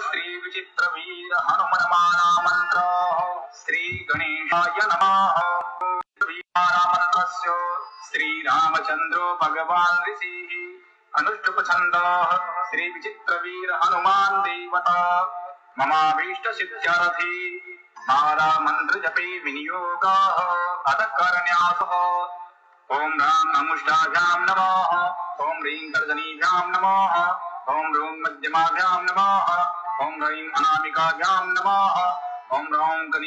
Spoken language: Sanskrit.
श्री विचित्रवीर हनुमन्माला मंत्र श्री गणेशाय नमः। मंत्रस्य श्री रामचंद्रो भगवान् ऋषिः अनुष्टुप छन्दः श्री विचित्रवीर हनुमान् देवता ममाभीष्ट सिद्ध्यर्थी माला मंत्र जपे विनियोगः अतः करन्यासः। ओम राम नमुष्टाभ्यां नमः। ओम ह्रीं तर्जनीभ्यां नमः। ओम ह्रूं मध्यमाभ्यां नमः। ओम ह्रीं अनामिकाभ्यां नमः। ओम ह्रौं